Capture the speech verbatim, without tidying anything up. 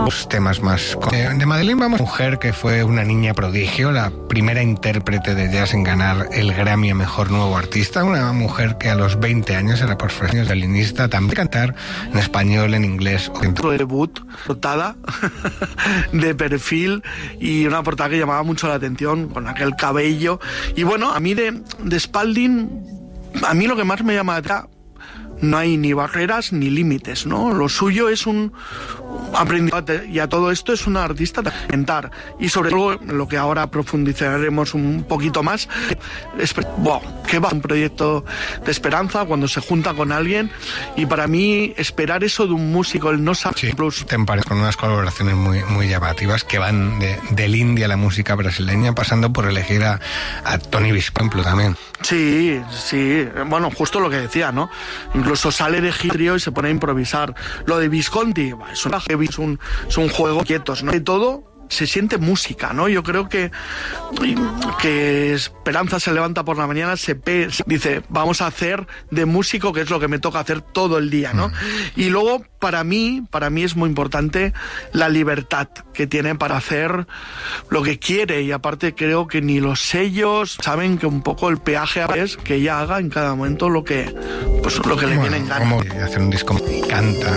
los temas más... De, de Madeleine vamos a mujer que fue una niña prodigio, la primera intérprete de jazz en ganar el Grammy a Mejor Nuevo Artista, una mujer que a los veinte años era por profesión violinista, también cantar en español, en inglés. O en... Debut, portada de perfil y una portada que llamaba mucho la atención con aquel cabello. Y bueno, a mí de, de Spalding, a mí lo que más me llama la atención, no hay ni barreras ni límites, ¿no? Lo suyo es un aprendizaje y a todo esto es una artista de cantar. Y sobre todo, lo que ahora profundizaremos un poquito más, es, wow, que va un proyecto de esperanza cuando se junta con alguien. Y para mí, esperar eso de un músico, el no saber... Sí, plus, con unas colaboraciones muy, muy llamativas que van de, del indie a la música brasileña, pasando por elegir a, a Tony Visconti también. Sí, sí, bueno, justo lo que decía, ¿no? Incluso sale de Gitrio y se pone a improvisar. Lo de Visconti es, una, es, un, es un juego quietos, ¿no? De todo se siente música, ¿no? Yo creo que, que Esperanza se levanta por la mañana, se, pe, se dice, vamos a hacer de músico, que es lo que me toca hacer todo el día, ¿no? Mm. Y luego, para mí, para mí es muy importante la libertad que tiene para hacer lo que quiere, y aparte creo que ni los sellos saben que un poco el peaje es que ella haga en cada momento lo que, pues, lo que le bueno, viene en gana. Como hacer un disco, canta,